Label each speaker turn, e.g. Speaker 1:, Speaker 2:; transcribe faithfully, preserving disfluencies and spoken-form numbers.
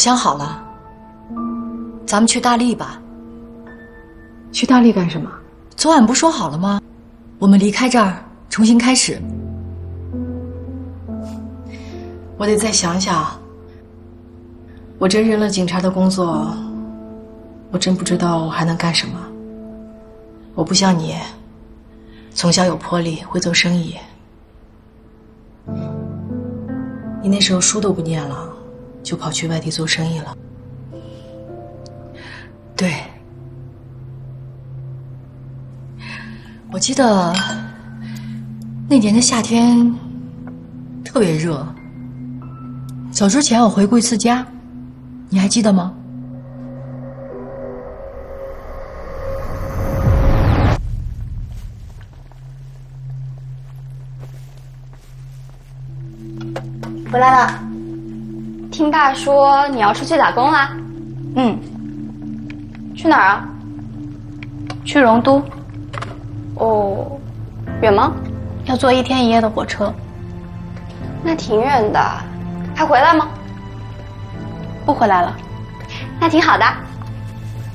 Speaker 1: 想好了，咱们去大理吧。
Speaker 2: 去大理干什么？
Speaker 1: 昨晚不说好了吗？我们离开这儿，重新开始。
Speaker 2: 我得再想想。我这认了警察的工作，我真不知道我还能干什么。我不像你，从小有魄力，会做生意。你那时候书都不念了，就跑去外地做生意了。
Speaker 1: 对，我记得那年的夏天特别热。走之前我回过一次家，你还记得吗？
Speaker 3: 回来了。听爸说你要出去打工啦？嗯。去哪儿啊？
Speaker 4: 去荣都。
Speaker 3: 哦，远吗？
Speaker 4: 要坐一天一夜的火车。
Speaker 3: 那挺远的。还回来吗？
Speaker 4: 不回来了。
Speaker 3: 那挺好的。